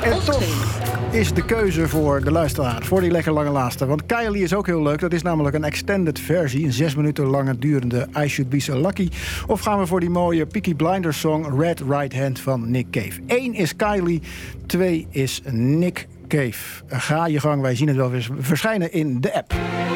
En toch is de keuze voor de luisteraar, voor die lekker lange laatste. Want Kylie is ook heel leuk. Dat is namelijk een extended versie, een 6 minuten lange durende I Should Be So Lucky. Of gaan we voor die mooie Peaky Blinders song Red Right Hand van Nick Cave. 1 is Kylie, 2 is Nick Cave. Ga je gang, wij zien het wel weer verschijnen in de app.